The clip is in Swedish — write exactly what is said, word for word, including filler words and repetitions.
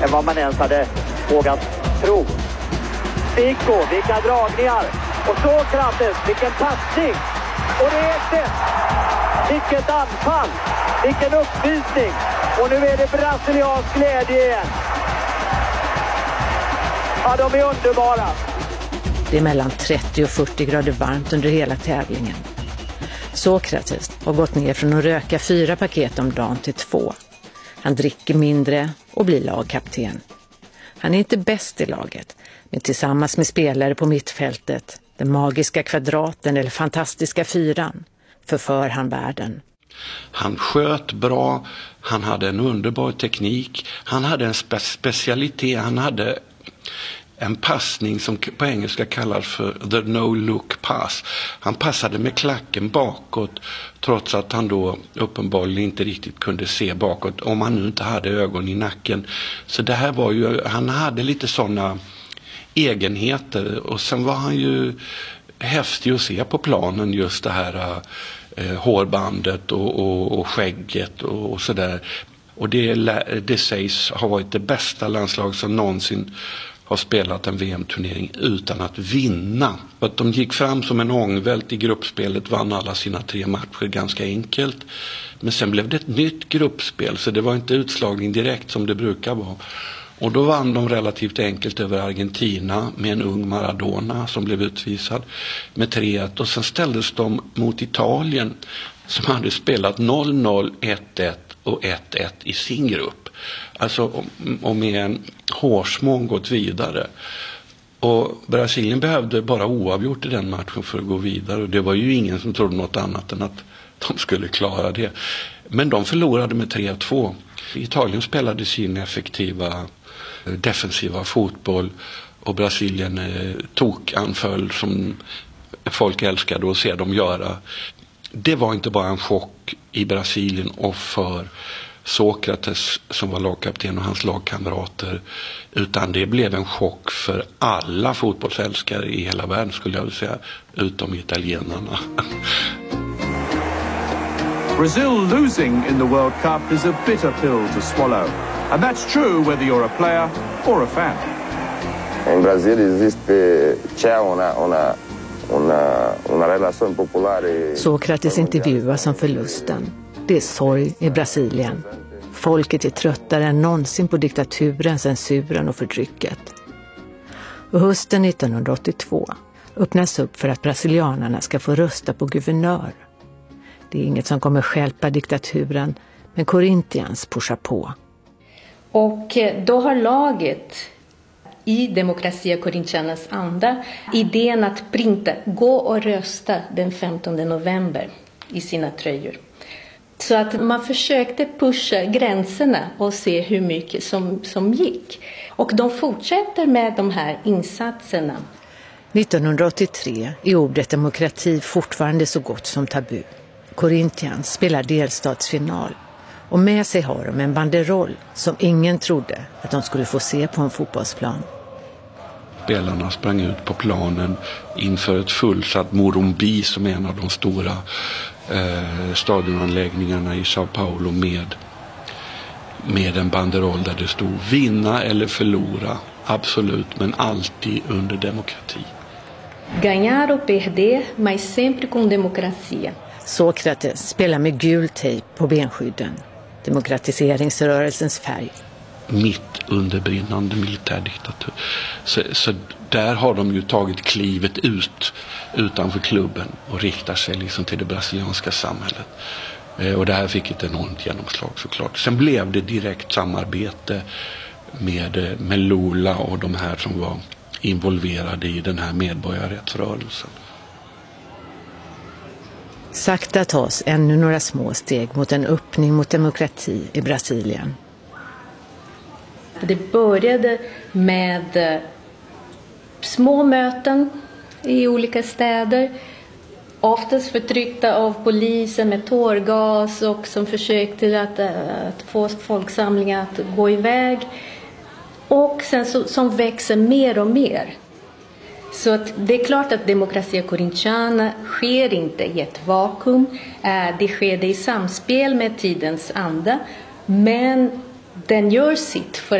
än vad man ens hade vågat tro. Zico, vilka dragningar. Och Sokrates, vilken passning. Och det är ett. Vilket anfall. Vilken uppvisning. Och nu är det brasiliansk glädje igen. Ja, de är underbara. Det är mellan trettio och fyrtio grader varmt under hela tävlingen. Sokrates har gått ner från att röka fyra paket om dagen till två. Han dricker mindre och blir lagkapten. Han är inte bäst i laget, men tillsammans med spelare på mittfältet, den magiska kvadraten eller fantastiska fyran, förför han världen. Han sköt bra, han hade en underbar teknik, han hade en spe- specialitet, han hade en passning som på engelska kallas för the no-look pass. Han passade med klacken bakåt trots att han då uppenbarligen inte riktigt kunde se bakåt om han nu inte hade ögon i nacken. Så det här var ju, han hade lite sådana egenheter och sen var han ju häftig att se på planen, just det här eh, hårbandet och, och, och skägget och, och sådär. Och det, det sägs ha varit det bästa landslag som någonsin har spelat en V M-turnering utan att vinna. Att de gick fram som en ångvält i gruppspelet, vann alla sina tre matcher ganska enkelt. Men sen blev det ett nytt gruppspel, så det var inte utslagning direkt som det brukar vara. Och då vann de relativt enkelt över Argentina med en ung Maradona som blev utvisad med tre ett. Och sen ställdes de mot Italien som hade spelat noll noll, ett ett och ett ett i sin grupp. Alltså och med en hårsmån gått vidare. Och Brasilien behövde bara oavgjort i den matchen för att gå vidare. Och det var ju ingen som trodde något annat än att de skulle klara det. Men de förlorade med tre två. Italien spelade sin effektiva defensiva fotboll och Brasilien eh, tog anföll som folk älskade att se dem göra. Det var inte bara en chock i Brasilien och för Sokrates som var lagkapten och hans lagkamrater, utan det blev en chock för alla fotbollsälskare i hela världen, skulle jag säga, utom italienarna. Brazil losing in the World Cup is a bitter pill to swallow. And that's true whether you're a player or a fan. In Brasil esiste c'è una una una una relazione popolare. Sokrates intervjuas om förlusten. Det är sorg i Brasilien. Folket är tröttare än någonsin på diktaturen, censuren och förtrycket. Och hösten nittonhundraåttiotvå öppnas upp för att brasilianerna ska få rösta på guvernör. Det är inget som kommer stjälpa diktaturen, men Corinthians pushar på. Och då har laget i Democracia Corintianas anda idén att printa, gå och rösta den femtonde november i sina tröjor. Så att man försökte pusha gränserna och se hur mycket som, som gick. Och de fortsätter med de här insatserna. nittonhundraåttiotre är ordet demokrati fortfarande så gott som tabu. Corinthians spelar delstatsfinal och med sig har de en banderoll som ingen trodde att de skulle få se på en fotbollsplan. Spelarna sprang ut på planen inför ett fullsatt Morumbi som är en av de stora eh, stadionanläggningarna i Sao Paulo med, med en banderoll där det stod vinna eller förlora, absolut, men alltid under demokrati. Ganhar ou perder, mas sempre com democracia. Sokrates spelar med gul tejp på benskydden, demokratiseringsrörelsens färg. Mitt under brinnande militärdiktatur. Så, så där har de ju tagit klivet ut utanför klubben och riktar sig liksom till det brasilianska samhället. Eh, och det här fick ett enormt genomslag såklart. Sen blev det direkt samarbete med, med Lula och de här som var involverade i den här medborgarrättsrörelsen. Sakta tas ännu några små steg mot en öppning mot demokrati i Brasilien. Det började med små möten i olika städer. Oftast förtryckta av polisen med tårgas och som försökte att, att få folksamlingar att gå iväg. Och sen så, som växer mer och mer. Så att det är klart att Democracia Corintiana sker inte i ett vakuum. Det sker det i samspel med tidens anda. Men den gör sitt för